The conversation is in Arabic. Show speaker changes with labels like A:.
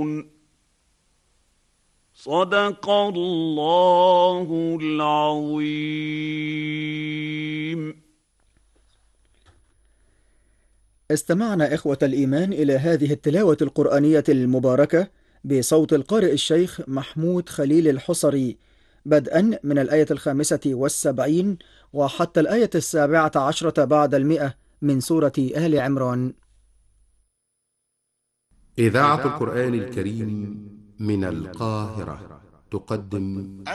A: صدق الله العظيم.
B: استمعنا إخوة الإيمان إلى هذه التلاوة القرآنية المباركة بصوت القارئ الشيخ محمود خليل الحصري، بدءا من الآية 75 وحتى الآية 17 بعد 100 من سورة آل عمران.
C: إذاعة القرآن الكريم من القاهرة تقدم